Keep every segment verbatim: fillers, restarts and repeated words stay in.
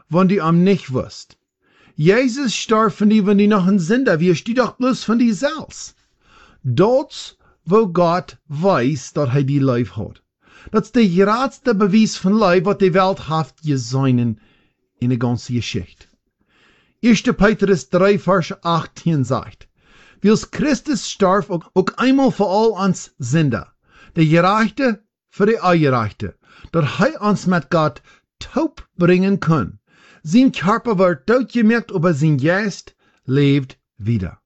wenn die am nicht wusst. Jesus starb von die, wenn die noch ein Sünder wirst, die doch bloß von die selbst. Dort, wo Gott weiß, dass er die Leib hat. Das ist der grootste Beweis von Leib, was die Welt hat gesehen in der ganzen Geschichte. erster Petrus drei, Vers achtzehn sagt, Wils Christus starb auch, auch einmal für all uns Sünder, der Gerechte für die Ungerechte, dass er uns mit Gott taub bringen kann. Sein Körper wird doodgemerkt, aber sein Geist lebt wieder.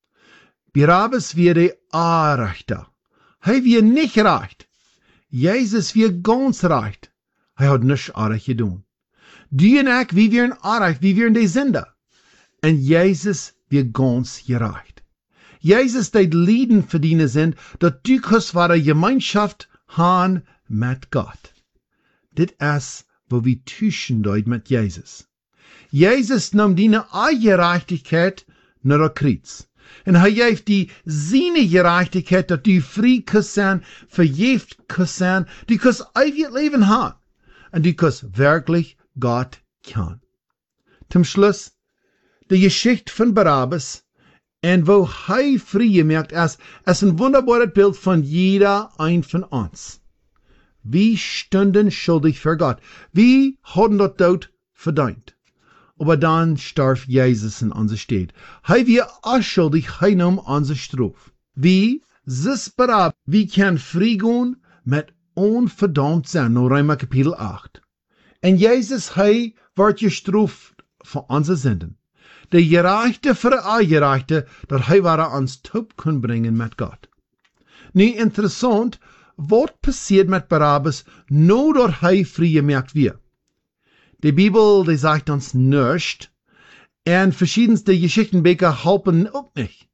Barabbas wir der Unrechte. Er wir nicht recht. Jesus wir ganz recht. Er hat nichts Unrecht getan. Du und ich, wie wir Unrecht, wie wir die Sünder. Und Jesus wir ganz gerecht. Jesus deed Lieden verdienen sind, dass du kannst wahre Gemeinschaft haben mit Gott. Dit ist, wo wir tüschen deut mit Jesus. Jesus nahm deine Gerechtigkeit nach der Kreuz. Und er gave die seine Gerechtigkeit, dass du frei kannst sein, verjeft kannst sein, du kannst ewig Leben haben. Und du kannst wirklich Gott kennen. Zum Schluss, die Geschichte von Barabbas, und wo er vrijgemerkt ist, ist ein wunderbares Bild von jeder ein von uns. Wir stünden schuldig für Gott. Wir hatten das Tod verdient. Aber dann starb Jesus in unserer Stadt. Er wir unschuldig, er nahm unsere Strafe. Wie, sis Barabbas, wir können frei gehen mit unverdammt sein, nach Römer Kapitel acht. Und Jesus, er wird gestraft für unsere Sünden. Der Gerechte für der Ungerechte, dass er war uns taub kann bringen mit Gott. Nu interessant, was passiert mit Barabbas, nur dass er vrijgemerkt wird. Die Bibel, die sagt uns nichts, und verschiedenste Geschichtenbücher helfen auch nicht.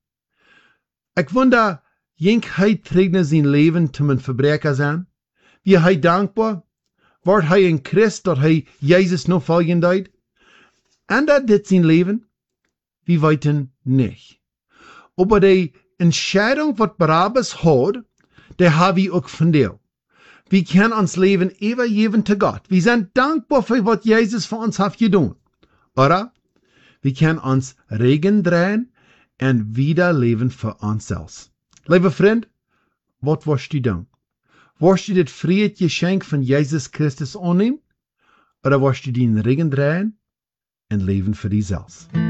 Ich wundere, jink er trägt sein Leben zum ein Verbrecher sein? Wie er dankbar? Wird er ein Christ, dass er Jesus noch folgen deut? Ändert dit sein Leben? Wir weiten nicht. Aber die Entscheidung, was Barabbas hat, die haben wir auch von dir. Wir können uns Leben übergeben zu Gott. Wir sind dankbar für was Jesus für uns hat getan. Oder? Wir können uns regen drehen und wieder leben für uns selbst. Lieber Freund, was wirst du tun? Wirst du das Friedensgeschenk von Jesus Christus annehmen? Oder wirst du den Regen drehen und leben für dich selbst?